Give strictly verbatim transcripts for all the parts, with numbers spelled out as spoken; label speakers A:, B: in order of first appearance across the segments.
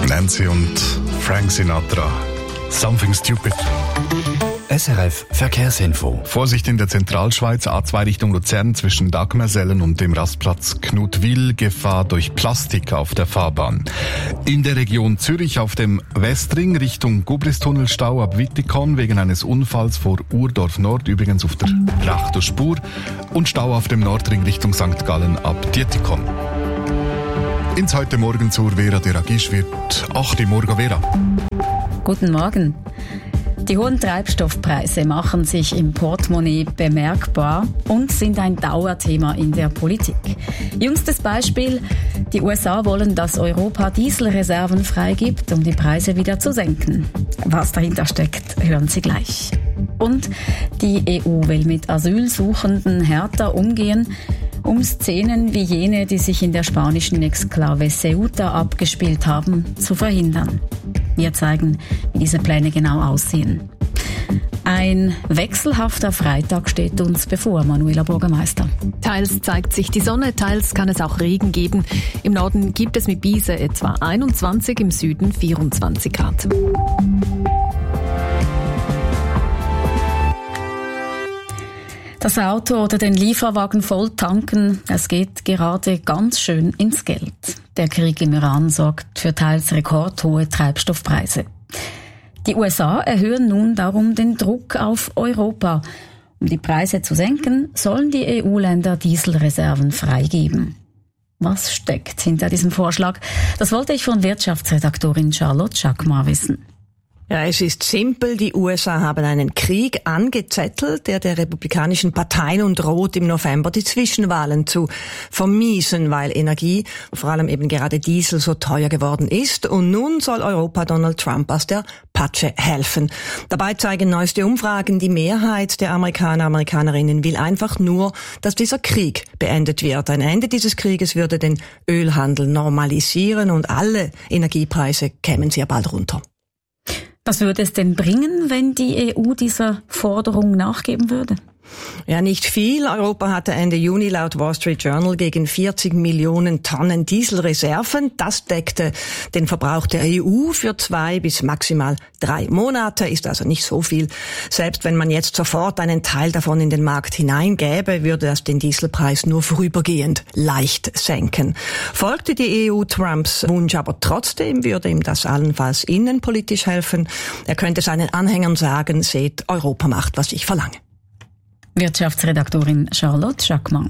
A: Nancy und Frank Sinatra. Something Stupid.
B: S R F Verkehrsinfo.
A: Vorsicht in der Zentralschweiz, A zwei Richtung Luzern zwischen Dagmersellen und dem Rastplatz Knutwil, Gefahr durch Plastik auf der Fahrbahn. In der Region Zürich auf dem Westring Richtung Gubristunnel Stau ab Wittikon wegen eines Unfalls vor Urdorf Nord, übrigens auf der rechten Spur, und Stau auf dem Nordring Richtung Sankt Gallen ab Dietikon. Ins heute Morgen zur Vera Deragisch wird acht Uhr morgen, Vera.
C: Guten Morgen. Die hohen Treibstoffpreise machen sich im Portemonnaie bemerkbar und sind ein Dauerthema in der Politik. Jüngstes Beispiel: Die U S A wollen, dass Europa Dieselreserven freigibt, um die Preise wieder zu senken. Was dahinter steckt, hören Sie gleich. Und die E U will mit Asylsuchenden härter umgehen, um Szenen wie jene, die sich in der spanischen Exklave Ceuta abgespielt haben, zu verhindern. Wir zeigen, wie diese Pläne genau aussehen. Ein wechselhafter Freitag steht uns bevor, Manuela Bürgermeister.
D: Teils zeigt sich die Sonne, teils kann es auch Regen geben. Im Norden gibt es mit Biese etwa einundzwanzig, im Süden vierundzwanzig Grad.
C: Das Auto oder den Lieferwagen voll tanken, es geht gerade ganz schön ins Geld. Der Krieg im Iran sorgt für teils rekordhohe Treibstoffpreise. Die U S A erhöhen nun darum den Druck auf Europa. Um die Preise zu senken, sollen die E U-Länder Dieselreserven freigeben. Was steckt hinter diesem Vorschlag? Das wollte ich von Wirtschaftsredaktorin Charlotte Schackmar wissen.
E: Ja, es ist simpel. Die U S A haben einen Krieg angezettelt, der der republikanischen Parteien und droht im November die Zwischenwahlen zu vermiesen, weil Energie, vor allem eben gerade Diesel, so teuer geworden ist. Und nun soll Europa Donald Trump aus der Patsche helfen. Dabei zeigen neueste Umfragen, die Mehrheit der Amerikaner, Amerikanerinnen will einfach nur, dass dieser Krieg beendet wird. Ein Ende dieses Krieges würde den Ölhandel normalisieren und alle Energiepreise kämen sehr bald runter.
C: Was würde es denn bringen, wenn die E U dieser Forderung nachgeben würde?
E: Ja, nicht viel. Europa hatte Ende Juni laut Wall Street Journal gegen vierzig Millionen Tonnen Dieselreserven. Das deckte den Verbrauch der E U für zwei bis maximal drei Monate. Ist also nicht so viel. Selbst wenn man jetzt sofort einen Teil davon in den Markt hineingäbe, würde das den Dieselpreis nur vorübergehend leicht senken. Folgte die E U Trumps Wunsch aber trotzdem, würde ihm das allenfalls innenpolitisch helfen. Er könnte seinen Anhängern sagen, seht, Europa macht, was ich verlange.
C: Wirtschaftsredaktorin Charlotte Schackmann.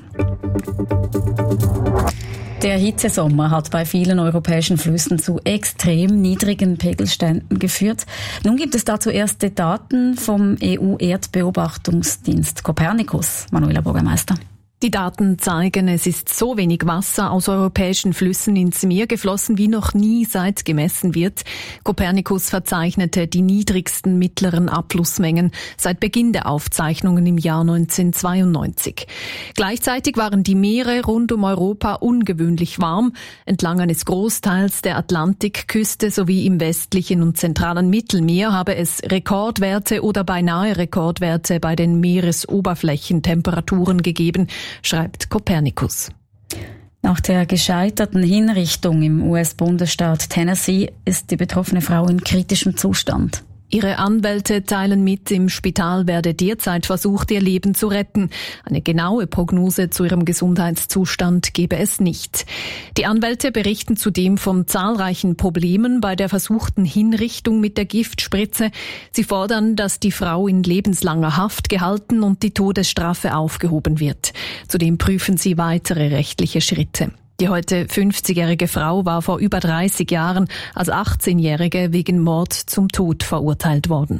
C: Der Hitzesommer hat bei vielen europäischen Flüssen zu extrem niedrigen Pegelständen geführt. Nun gibt es dazu erste Daten vom E U-Erdbeobachtungsdienst Copernicus. Manuela Bürgermeister.
D: Die Daten zeigen, es ist so wenig Wasser aus europäischen Flüssen ins Meer geflossen, wie noch nie seit gemessen wird. Copernicus verzeichnete die niedrigsten mittleren Abflussmengen seit Beginn der Aufzeichnungen im Jahr neunzehnhundertzweiundneunzig. Gleichzeitig waren die Meere rund um Europa ungewöhnlich warm. Entlang eines Großteils der Atlantikküste sowie im westlichen und zentralen Mittelmeer habe es Rekordwerte oder beinahe Rekordwerte bei den Meeresoberflächentemperaturen gegeben, schreibt Copernicus.
C: Nach der gescheiterten Hinrichtung im U S-Bundesstaat Tennessee ist die betroffene Frau in kritischem Zustand.
D: Ihre Anwälte teilen mit, im Spital werde derzeit versucht, ihr Leben zu retten. Eine genaue Prognose zu ihrem Gesundheitszustand gebe es nicht. Die Anwälte berichten zudem von zahlreichen Problemen bei der versuchten Hinrichtung mit der Giftspritze. Sie fordern, dass die Frau in lebenslanger Haft gehalten und die Todesstrafe aufgehoben wird. Zudem prüfen sie weitere rechtliche Schritte. Die heute fünfzigjährige Frau war vor über dreißig Jahren als achtzehnjährige wegen Mord zum Tod verurteilt worden.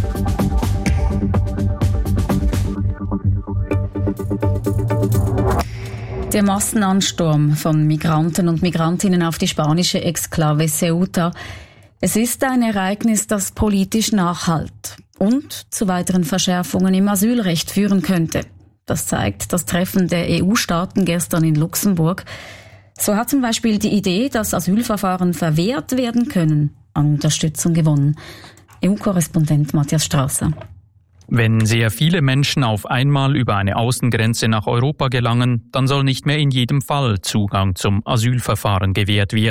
C: Der Massenansturm von Migranten und Migrantinnen auf die spanische Exklave Ceuta. Es ist ein Ereignis, das politisch nachhallt und zu weiteren Verschärfungen im Asylrecht führen könnte. Das zeigt das Treffen der E U-Staaten gestern in Luxemburg. So hat zum Beispiel die Idee, dass Asylverfahren verwehrt werden können, an Unterstützung gewonnen. E U-Korrespondent Matthias Strasser.
F: Wenn sehr viele Menschen auf einmal über eine Außengrenze nach Europa gelangen, dann soll nicht mehr in jedem Fall Zugang zum Asylverfahren gewährt werden.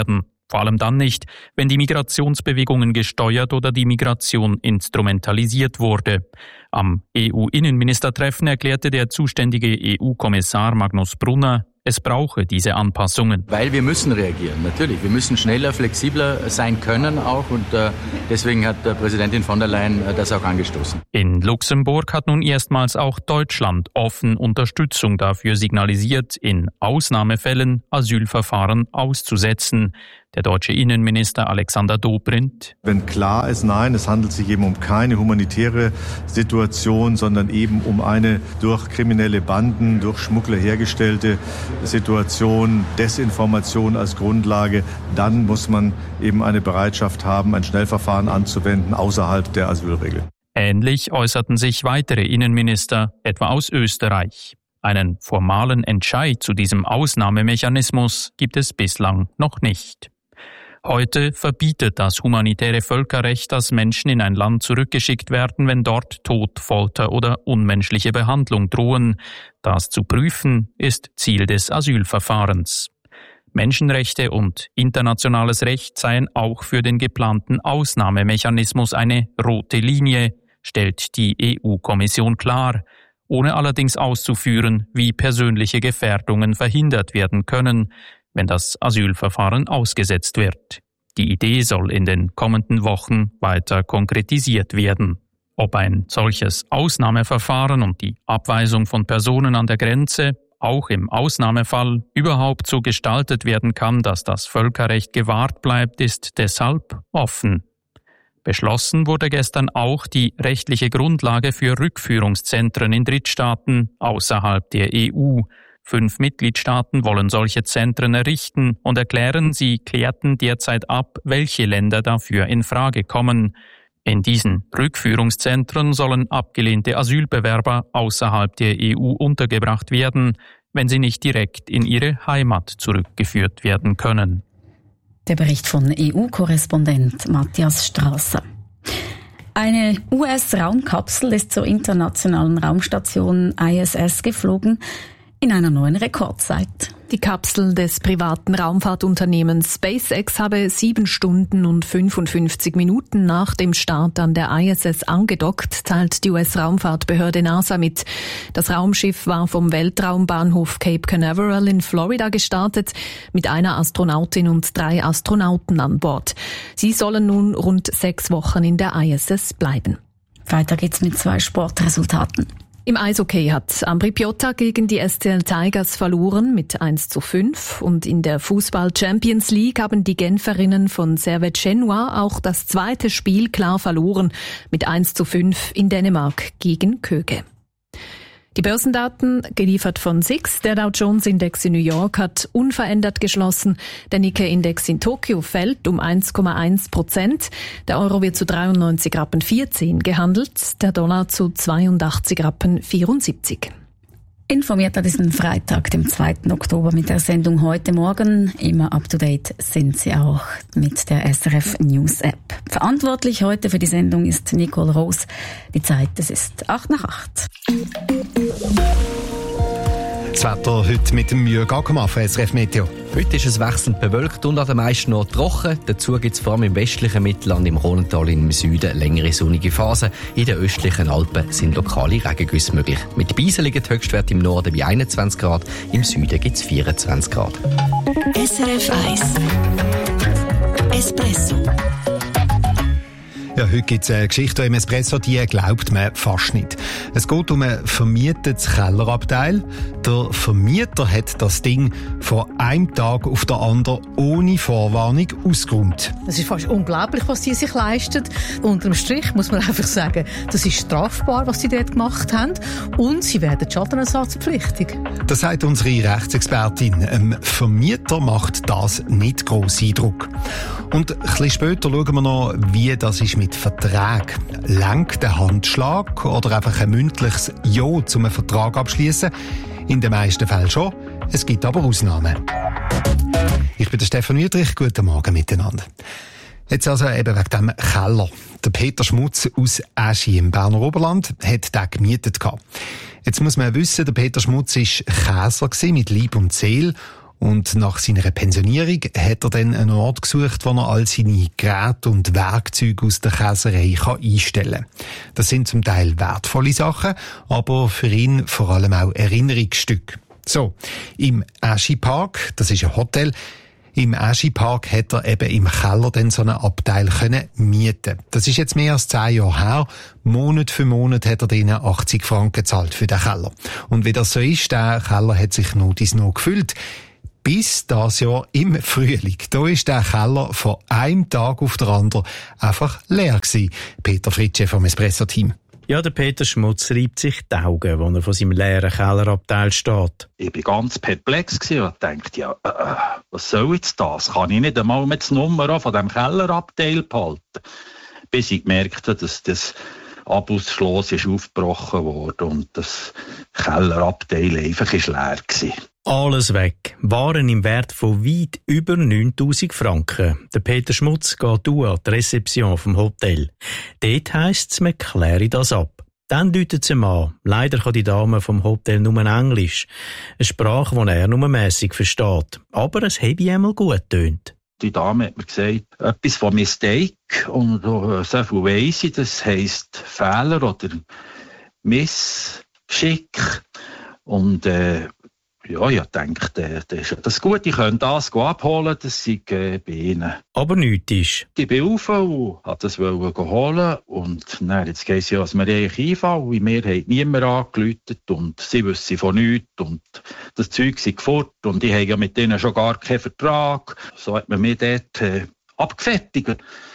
F: Vor allem dann nicht, wenn die Migrationsbewegungen gesteuert oder die Migration instrumentalisiert wurde. Am E U-Innenministertreffen erklärte der zuständige E U-Kommissar Magnus Brunner, es brauche diese Anpassungen.
G: Weil wir müssen reagieren, natürlich. Wir müssen schneller, flexibler sein können auch und äh, deswegen hat äh, Präsidentin von der Leyen äh, das auch angestoßen.
F: In Luxemburg hat nun erstmals auch Deutschland offen Unterstützung dafür signalisiert, in Ausnahmefällen Asylverfahren auszusetzen. Der deutsche Innenminister Alexander Dobrindt.
H: Wenn klar ist, nein, es handelt sich eben um keine humanitäre Situation, sondern eben um eine durch kriminelle Banden, durch Schmuggler hergestellte Situation, Desinformation als Grundlage, dann muss man eben eine Bereitschaft haben, ein Schnellverfahren anzuwenden außerhalb der Asylregel.
F: Ähnlich äußerten sich weitere Innenminister, etwa aus Österreich. Einen formalen Entscheid zu diesem Ausnahmemechanismus gibt es bislang noch nicht. Heute verbietet das humanitäre Völkerrecht, dass Menschen in ein Land zurückgeschickt werden, wenn dort Tod, Folter oder unmenschliche Behandlung drohen. Das zu prüfen ist Ziel des Asylverfahrens. Menschenrechte und internationales Recht seien auch für den geplanten Ausnahmemechanismus eine rote Linie, stellt die E U-Kommission klar, ohne allerdings auszuführen, wie persönliche Gefährdungen verhindert werden können, wenn das Asylverfahren ausgesetzt wird. Die Idee soll in den kommenden Wochen weiter konkretisiert werden. Ob ein solches Ausnahmeverfahren und die Abweisung von Personen an der Grenze auch im Ausnahmefall überhaupt so gestaltet werden kann, dass das Völkerrecht gewahrt bleibt, ist deshalb offen. Beschlossen wurde gestern auch die rechtliche Grundlage für Rückführungszentren in Drittstaaten außerhalb der E U. Fünf Mitgliedstaaten wollen solche Zentren errichten und erklären, sie klärten derzeit ab, welche Länder dafür in Frage kommen. In diesen Rückführungszentren sollen abgelehnte Asylbewerber außerhalb der E U untergebracht werden, wenn sie nicht direkt in ihre Heimat zurückgeführt werden können.
C: Der Bericht von E U-Korrespondent Matthias Strasser. Eine U S-Raumkapsel ist zur internationalen Raumstation I S S geflogen, in einer neuen Rekordzeit.
D: Die Kapsel des privaten Raumfahrtunternehmens SpaceX habe sieben Stunden und fünfundfünfzig Minuten nach dem Start an der I S S angedockt, teilt die U S-Raumfahrtbehörde NASA mit. Das Raumschiff war vom Weltraumbahnhof Cape Canaveral in Florida gestartet, mit einer Astronautin und drei Astronauten an Bord. Sie sollen nun rund sechs Wochen in der I S S bleiben.
C: Weiter geht's mit zwei Sportresultaten.
D: Im Eishockey hat Ambri Piotta gegen die S C L Tigers verloren mit eins zu fünf und in der Fußball-Champions League haben die Genferinnen von Servette Genua auch das zweite Spiel klar verloren mit eins zu fünf in Dänemark gegen Köge. Die Börsendaten geliefert von S I X. Der Dow Jones Index in New York hat unverändert geschlossen. Der Nikkei Index in Tokio fällt um eins Komma eins Prozent. Der Euro wird zu dreiundneunzig Rappen vierzehn gehandelt. Der Dollar zu zweiundachtzig Rappen vierundsiebzig.
C: Informiert an diesem Freitag, dem zweiten Oktober, mit der Sendung Heute Morgen. Immer up to date sind Sie auch mit der S R F News App. Verantwortlich heute für die Sendung ist Nicole Rose. Die Zeit, es ist acht nach acht.
B: Das Wetter heute mit dem Jürg Ackermann von S R F Meteo.
I: Heute ist es wechselnd bewölkt und an den meisten Orten trocken. Dazu gibt es vor allem im westlichen Mittelland, im Rhontal im Süden längere sonnige Phasen. In den östlichen Alpen sind lokale Regengüsse möglich. Mit Beisel liegen die Höchstwerte im Norden bei einundzwanzig Grad, im Süden gibt es vierundzwanzig Grad.
J: S R F eins Espresso.
B: Ja, heute gibt es eine Geschichte im Espresso, die glaubt man fast nicht. Es geht um ein vermietetes Kellerabteil. Der Vermieter hat das Ding von einem Tag auf den anderen ohne Vorwarnung ausgeräumt.
K: Es ist fast unglaublich, was die sich leisten. Unterm Strich muss man einfach sagen, das ist strafbar, was sie dort gemacht haben. Und sie werden schadenersatzpflichtig.
B: Das sagt unsere Rechtsexpertin. Ein Vermieter macht das nicht gross Eindruck. Und ein bisschen später schauen wir noch, wie das ist mit Vertrag. Langt der Handschlag oder einfach ein mündliches Ja zum Vertrag abschließen? In den meisten Fällen schon. Es gibt aber Ausnahmen. Ich bin der Stefan Wüthrich. Guten Morgen miteinander. Jetzt also eben wegen dem Keller. Der Peter Schmutz aus Eschi im Berner Oberland hat den gemietet gehabt. Jetzt muss man wissen, der Peter Schmutz war Käser mit Leib und Seele. Und nach seiner Pensionierung hat er dann einen Ort gesucht, wo er all seine Geräte und Werkzeuge aus der Käserei einstellen kann. Das sind zum Teil wertvolle Sachen, aber für ihn vor allem auch Erinnerungsstücke. So, im Ashi Park, das ist ein Hotel, im Ashi Park hat er eben im Keller dann so einen Abteil können mieten. Das ist jetzt mehr als zehn Jahre her. Monat für Monat hat er denen achtzig Franken gezahlt für den Keller. Und wie das so ist, der Keller hat sich noch dies noch gefüllt. Bis das Jahr im Frühling. Da ist der Keller von einem Tag auf den anderen einfach leer gewesen. Peter Fritsche vom Espresso-Team.
L: Ja, der Peter Schmutz reibt sich die Augen, als er vor seinem leeren Kellerabteil steht.
M: Ich war ganz perplex und dachte, ja, äh, was soll jetzt das? Kann ich nicht einmal mit der Nummer von diesem Kellerabteil behalten? Bis ich gemerkt habe, dass das Abusschloss ist aufgebrochen wurde und das Kellerabteil einfach ist leer war.
L: Alles weg. Waren im Wert von weit über neuntausend Franken. Der Peter Schmutz geht an die Rezeption vom Hotel. Dort heisst es, man kläre das ab. Dann läutet sie ihm an. Leider kann die Dame vom Hotel nur Englisch. Eine Sprache, die er nur mässig versteht. Aber es habe einmal gut getönt.
M: Die Dame hat mir gesagt, etwas von Mistake. Und uh, so viel weiss ich, das heisst Fehler oder Missschick. Und äh, ja, ich dachte, das ist das gut, ich könnte das abholen, das sei äh, bei Ihnen.
L: Aber nichts ist.
M: Ich bin rauf und wollte das holen. Und dann, jetzt geht es ja, was mir eigentlich einfällt, wie mir hat niemand angerufen und sie wissen von nichts und das Zeug sei fort und ich habe ja mit denen schon gar keinen Vertrag. So hat man mich dort äh, abgefertigt.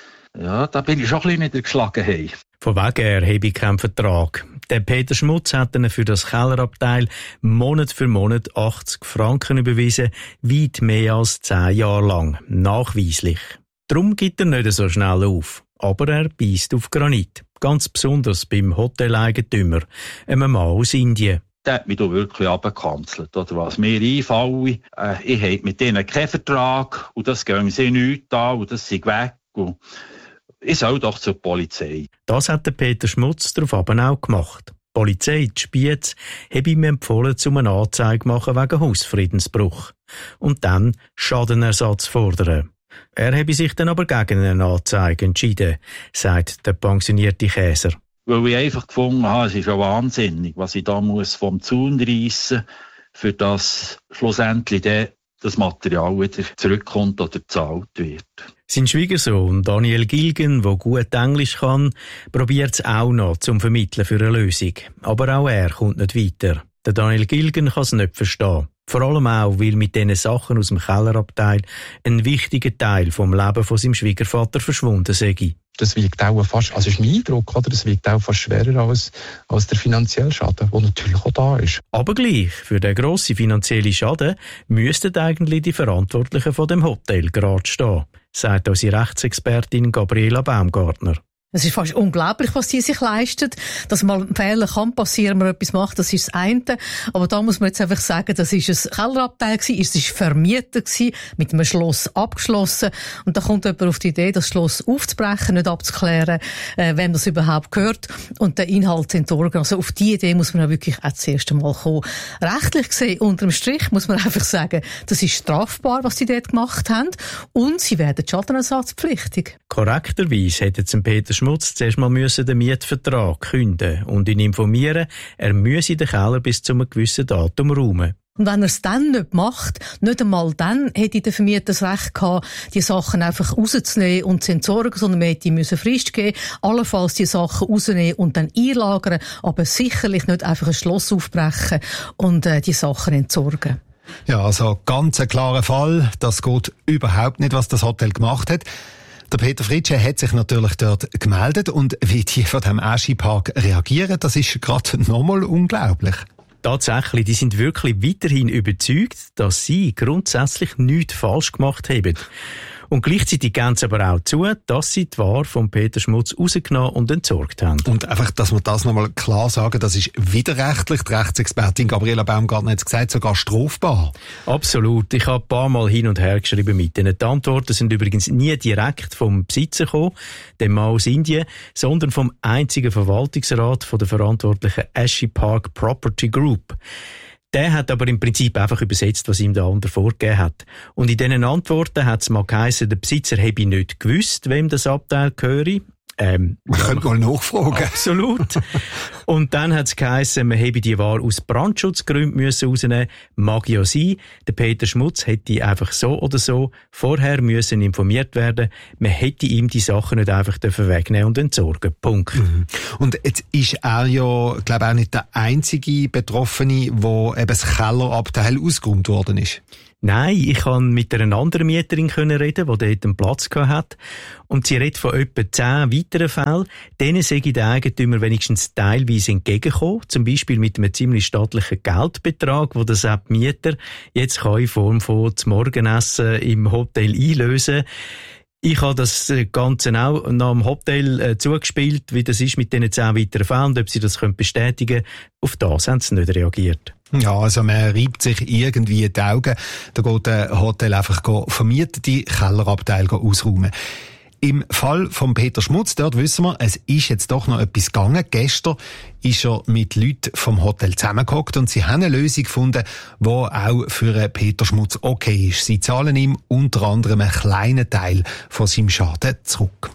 M: Ja, da bin ich schon ein bisschen niedergeschlagen. Hey.
L: Von wegen er habe ich keinen Vertrag. Der Peter Schmutz hat ihnen für das Kellerabteil Monat für Monat achtzig Franken überwiesen, weit mehr als zehn Jahre lang, nachweislich. Darum gibt er nicht so schnell auf. Aber er beisst auf Granit. Ganz besonders beim Hoteleigentümer, einem Mann aus Indien.
M: Der hat mich da wirklich abgekanzelt. Oder was mir einfällt, äh, ich habe mit denen keinen Vertrag und das gehen sie nichts an und das sind weg. Und ich soll doch zur Polizei.
L: Das hat der Peter Schmutz daraufhin auch gemacht. Die Polizei, die Spiez, habe ihm empfohlen, zum eine Anzeige machen wegen Hausfriedensbruch. Und dann Schadenersatz fordern. Er habe sich dann aber gegen eine Anzeige entschieden, sagt der pensionierte Käser.
M: Weil ich einfach gefunden habe, es ist ja wahnsinnig, was ich da muss vom Zaun reissen, für das schlussendlich der das Material wieder zurückkommt oder gezahlt wird.
L: Sein Schwiegersohn Daniel Gilgen, der gut Englisch kann, probiert es auch noch zum Vermitteln für eine Lösung. Aber auch er kommt nicht weiter. Der Daniel Gilgen kann es nicht verstehen. Vor allem auch, weil mit diesen Sachen aus dem Kellerabteil ein wichtiger Teil vom Leben von seinem Schwiegervater verschwunden sei.
N: Das wiegt auch fast, also ist mein Eindruck, oder? Das wiegt auch fast schwerer als, als der finanzielle Schaden, der natürlich auch da ist.
L: Aber gleich, für den grossen finanziellen Schaden müssten eigentlich die Verantwortlichen von dem Hotel gerade stehen, sagt unsere Rechtsexpertin Gabriela Baumgartner.
K: Es ist fast unglaublich, was die sich leisten. Dass mal ein Fehler kann passieren, man etwas macht, das ist das eine. Aber da muss man jetzt einfach sagen, das ist ein Kellerabteil gewesen, es ist vermietet gewesen, mit einem Schloss abgeschlossen. Und da kommt jemand auf die Idee, das Schloss aufzubrechen, nicht abzuklären, äh, wem das überhaupt gehört und den Inhalt zu entsorgen. Also auf die Idee muss man ja wirklich auch das erste Mal kommen. Rechtlich gesehen, unterm Strich muss man einfach sagen, das ist strafbar, was die dort gemacht haben. Und sie werden schadenersatzpflichtig.
L: Korrekterweise hätte zum Peter Schmutz zuerst mal müssen den Mietvertrag künden und ihn informieren, er müsse den Keller bis zu einem gewissen Datum räumen.
K: Und wenn er es dann nicht macht, nicht einmal dann hätte der Vermieter das Recht gehabt, die Sachen einfach rauszunehmen und zu entsorgen, sondern man hätte müssen Frist geben, allenfalls die Sachen rausnehmen und dann einlagern, aber sicherlich nicht einfach ein Schloss aufbrechen und äh, die Sachen entsorgen.
B: Ja, also ganz ein klarer Fall. Das geht überhaupt nicht, was das Hotel gemacht hat. Der Peter Fritsche hat sich natürlich dort gemeldet und wie die von dem Ashi Park reagieren, das ist gerade nochmal unglaublich.
L: Tatsächlich, die sind wirklich weiterhin überzeugt, dass sie grundsätzlich nichts falsch gemacht haben. Und gleichzeitig geben sie aber auch zu, dass sie die Ware von Peter Schmutz rausgenommen und entsorgt haben.
B: Und einfach, dass wir das nochmal klar sagen, das ist widerrechtlich. Die Rechtsexpertin Gabriela Baumgartner hat es gesagt, sogar strafbar.
L: Absolut. Ich habe ein paar Mal hin und her geschrieben mit ihnen. Die Antworten sind übrigens nie direkt vom Besitzer gekommen, dem Mann aus Indien, sondern vom einzigen Verwaltungsrat von der verantwortlichen Ashi Park Property Group. Der hat aber im Prinzip einfach übersetzt, was ihm der andere vorgegeben hat. Und in diesen Antworten hat es mal geheißen, der Besitzer habe nicht gewusst, wem das Abteil gehöre. Ähm,
B: man könnte mal nachfragen.
L: Absolut. Und dann hat es geheißen, man habe die Ware aus Brandschutzgründen müssen rausnehmen. Mag ja sein. Der Peter Schmutz hätte einfach so oder so vorher müssen informiert werden. Man hätte ihm die Sachen nicht einfach wegnehmen und entsorgen. Punkt.
B: Mhm. Und jetzt ist er ja, glaube ich, auch nicht der einzige Betroffene, wo eben das Kellerabteil ausgeräumt worden ist.
L: Nein, ich konnte mit einer anderen Mieterin reden, die dort einen Platz hatte. Und sie redet von etwa zehn weiteren Fällen. Denen sei der Eigentümer wenigstens teilweise entgegengekommen. Zum Beispiel mit einem ziemlich staatlichen Geldbetrag, den der Mieter jetzt kann in Form von zum Morgenessen im Hotel einlösen kann. Ich habe das Ganze auch nach dem Hotel äh, zugespielt, wie das ist mit diesen zehn weiteren Fällen, und ob sie das können bestätigen können. Auf das haben sie nicht reagiert.
B: Ja, also man reibt sich irgendwie die Augen. Da geht ein Hotel einfach vermietete Kellerabteile ausräumen. Im Fall von Peter Schmutz, dort wissen wir, es ist jetzt doch noch etwas gegangen. Gestern ist er mit Leuten vom Hotel zusammengehockt und sie haben eine Lösung gefunden, die auch für Peter Schmutz okay ist. Sie zahlen ihm unter anderem einen kleinen Teil von seinem Schaden zurück.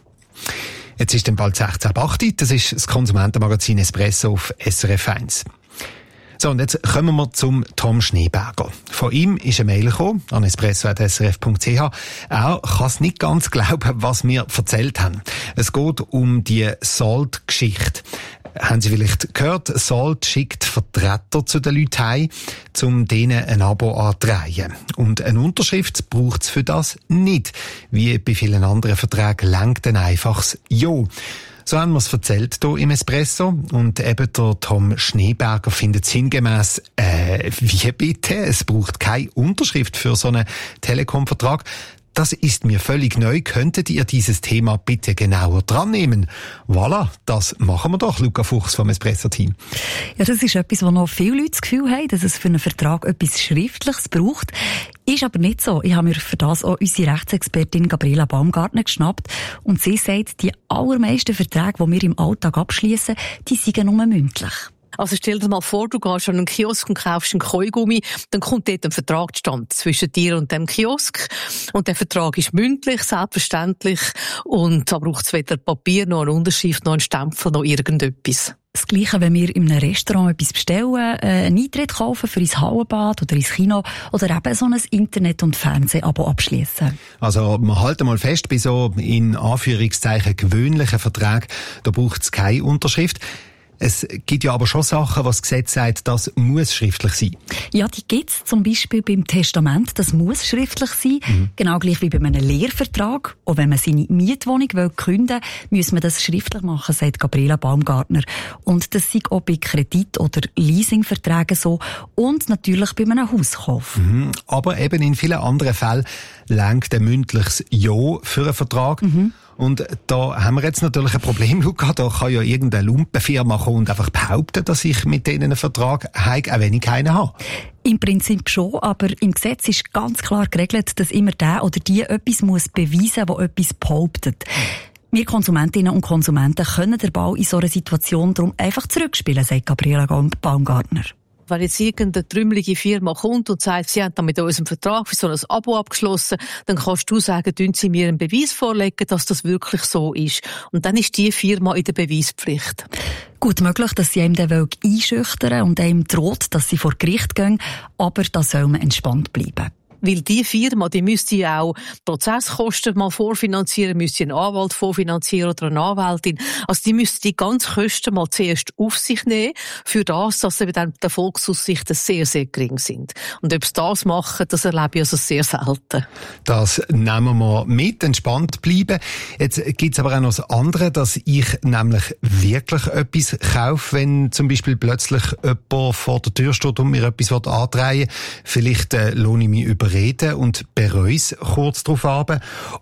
B: Jetzt ist dann bald sechzehn Uhr acht. Das ist das Konsumentenmagazin Espresso auf S R F eins. So, und jetzt kommen wir zum Tom Schneeberger. Von ihm ist eine Mail gekommen, an espresso punkt s r f punkt c h. Er kann es nicht ganz glauben, was wir erzählt haben. Es geht um die Salt-Geschichte. Haben Sie vielleicht gehört, Salt schickt Vertreter zu den Leuten heim, um denen ein Abo anzudrehen. Und eine Unterschrift braucht es für das nicht. Wie bei vielen anderen Verträgen lenkt ein einfaches Ja. So haben wir es erzählt hier im Espresso. Und eben der Tom Schneeberger findet sinngemäss, äh, wie bitte? Es braucht keine Unterschrift für so einen Telekom-Vertrag. Das ist mir völlig neu. Könntet ihr dieses Thema bitte genauer dran nehmen? Voilà, das machen wir doch, Luca Fuchs vom Espresso-Team.
O: Ja, das ist etwas, wo noch viele Leute das Gefühl haben, dass es für einen Vertrag etwas Schriftliches braucht. Ist aber nicht so. Ich habe mir für das auch unsere Rechtsexpertin Gabriela Baumgartner geschnappt. Und sie sagt, die allermeisten Verträge, die wir im Alltag abschließen, die sind nur mündlich.
K: Also stell dir mal vor, du gehst an einen Kiosk und kaufst einen Kaugummi, dann kommt dort ein Vertrag zustande zwischen dir und dem Kiosk. Und der Vertrag ist mündlich, selbstverständlich. Und da braucht es weder Papier, noch eine Unterschrift, noch einen Stempel, noch irgendetwas.
O: Das Gleiche, wenn wir in einem Restaurant etwas bestellen, äh, einen Eintritt kaufen für ins Hallenbad oder ins Kino oder eben so ein Internet- und Fernseh-Abo abschließen.
B: Also wir halten mal fest, bei so in Anführungszeichen gewöhnlichen Verträgen, da braucht es keine Unterschrift. Es gibt ja aber schon Sachen, was das Gesetz sagt, das muss schriftlich sein.
O: Ja, die gibt's zum Beispiel beim Testament, das muss schriftlich sein. Mhm. Genau gleich wie bei einem Lehrvertrag. Auch wenn man seine Mietwohnung will kündigen, muss man das schriftlich machen, sagt Gabriela Baumgartner. Und das sei auch bei Kredit- oder Leasingverträgen so und natürlich bei einem Hauskauf.
B: Mhm. Aber eben in vielen anderen Fällen reicht ein mündliches Ja für einen Vertrag. Mhm. Und da haben wir jetzt natürlich ein Problem, Luca. Da kann ja irgendeine Lumpenfirma kommen und einfach behaupten, dass ich mit denen einen Vertrag habe, auch wenn ich keinen habe.
O: Im Prinzip schon, aber im Gesetz ist ganz klar geregelt, dass immer der oder die etwas muss beweisen, wo etwas behauptet. Wir Konsumentinnen und Konsumenten können den Ball in so einer Situation darum einfach zurückspielen, sagt Gabriela Baumgartner.
K: Wenn jetzt irgendeine trümmelige Firma kommt und sagt, sie haben dann mit unserem Vertrag für so ein Abo abgeschlossen, dann kannst du sagen, tun sie mir einen Beweis vorlegen, dass das wirklich so ist. Und dann ist die Firma in der Beweispflicht.
O: Gut möglich, dass sie einem den einschüchtern und einem droht, dass sie vor Gericht gehen, aber da soll man entspannt bleiben.
K: Weil die Firma, die müsste ja auch Prozesskosten mal vorfinanzieren, müsste einen Anwalt vorfinanzieren oder eine Anwältin. Also die müsste die ganzen Kosten mal zuerst auf sich nehmen, für das, dass eben dann die Erfolgsaussichten sehr, sehr gering sind. Und ob sie das machen, das erlebe ich also sehr selten.
B: Das nehmen wir mit, entspannt bleiben. Jetzt gibt es aber auch noch das andere, dass ich nämlich wirklich etwas kaufe, wenn zum Beispiel plötzlich jemand vor der Tür steht und mir etwas andrehen will. Vielleicht äh, lohne ich mich über reden und bereue es kurz darauf ab.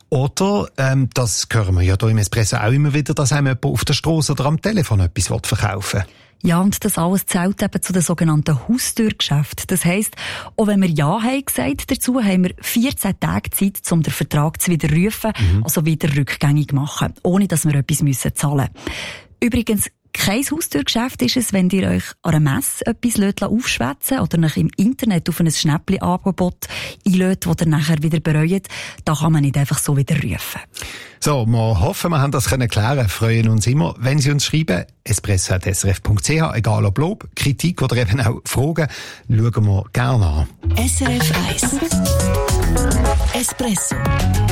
B: Oder, ähm, das hören wir ja hier im Espresso auch immer wieder, dass einem jemand auf der Strasse oder am Telefon etwas verkaufen will.
O: Ja, und das alles zählt eben zu den sogenannten Haustürgeschäften. Das heisst, auch wenn wir Ja haben gesagt dazu, haben wir vierzehn Tage Zeit, um den Vertrag zu widerrufen, mhm. also wieder rückgängig machen, ohne dass wir etwas müssen zahlen müssen. Übrigens, Kein Haustürgeschäft ist es, wenn ihr euch an einer Messe etwas aufschwätzen oder nach im Internet auf ein Schnäppli-Angebot einlädt, das ihr nachher wieder bereut. Da kann man nicht einfach so wieder rufen.
B: So, wir hoffen, wir haben das können klären. Freuen uns immer, wenn Sie uns schreiben. espresso at s r f punkt c h, egal ob Lob, Kritik oder eben auch Fragen, schauen wir gerne an.
J: S R F eins Espresso.